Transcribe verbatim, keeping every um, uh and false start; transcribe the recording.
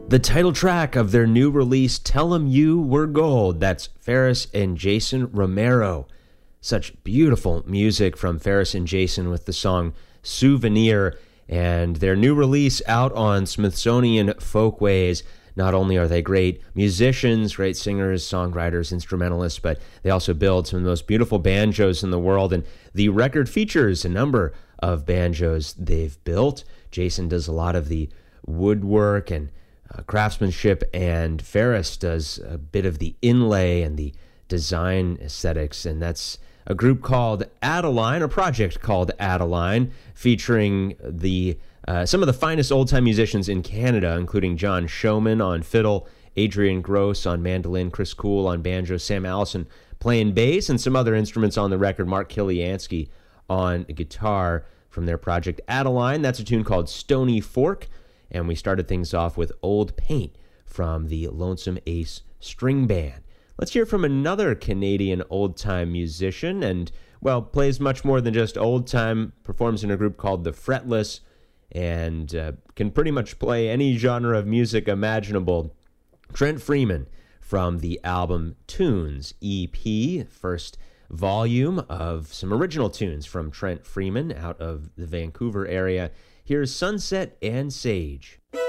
The title track of their new release, Tell 'Em You Were Gold. That's Ferris and Jason Romero. Such beautiful music from Ferris and Jason with the song Souvenir, and their new release out on Smithsonian Folkways. Not only are they great musicians, great singers, songwriters, instrumentalists, but they also build some of the most beautiful banjos in the world, and the record features a number of banjos they've built. Jason does a lot of the woodwork and uh, craftsmanship, and Ferris does a bit of the inlay and the design aesthetics, and that's a group called Adeline, a project called Adeline, featuring the uh, some of the finest old-time musicians in Canada, including John Showman on fiddle, Adrian Gross on mandolin, Chris Cool on banjo, Sam Allison playing bass, and some other instruments on the record, Mark Kiliansky on guitar from their project Adeline. That's a tune called Stony Fork, and we started things off with Old Paint from the Lonesome Ace String Band. Let's hear from another Canadian old-time musician, and, well, plays much more than just old-time, performs in a group called The Fretless, and uh, can pretty much play any genre of music imaginable. Trent Freeman from the album Tunes E P, first volume of some original tunes from Trent Freeman out of the Vancouver area. Here's Sunset and Sage.